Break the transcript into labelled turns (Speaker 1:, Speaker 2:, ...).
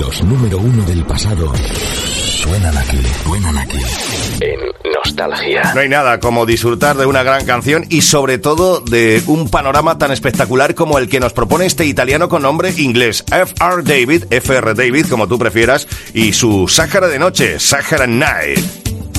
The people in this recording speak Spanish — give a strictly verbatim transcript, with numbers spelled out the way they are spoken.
Speaker 1: Los número uno del pasado suenan aquí, suenan aquí. En Nostalgia.
Speaker 2: No hay nada como disfrutar de una gran canción y sobre todo de un panorama tan espectacular como el que nos propone este italiano con nombre inglés, F R David, F R David como tú prefieras, y su Sáhara de noche, Sahara Night.